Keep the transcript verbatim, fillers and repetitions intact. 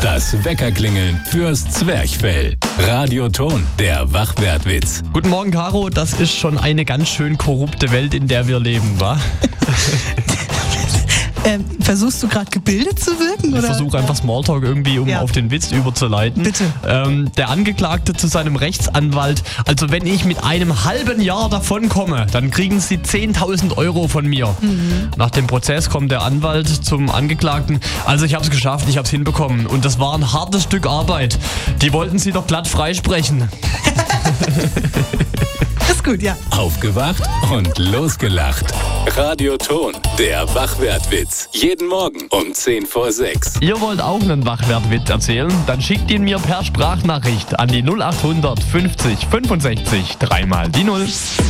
Das Weckerklingeln fürs Zwerchfell. Radioton, der Wachwertwitz. Guten Morgen, Caro. Das ist schon eine ganz schön korrupte Welt, in der wir leben, wa? Ähm, versuchst du gerade gebildet zu wirken? Ich oder? versuche einfach Smalltalk irgendwie, um Ja. auf den Witz überzuleiten. Bitte. Ähm, der Angeklagte zu seinem Rechtsanwalt: Also wenn ich mit einem halben Jahr davonkomme, dann kriegen Sie zehntausend Euro von mir. Mhm. Nach dem Prozess kommt der Anwalt zum Angeklagten: Also ich habe es geschafft, ich habe es hinbekommen. Und das war ein hartes Stück Arbeit. Die wollten Sie doch glatt freisprechen. Ist gut, ja. Aufgewacht und losgelacht. Radioton, der Wachwertwitz. Jeden Morgen um zehn vor sechs. Ihr wollt auch einen Wachwertwitz erzählen? Dann schickt ihn mir per Sprachnachricht an die null acht hundert fünfzig fünfundsechzig dreimal die null.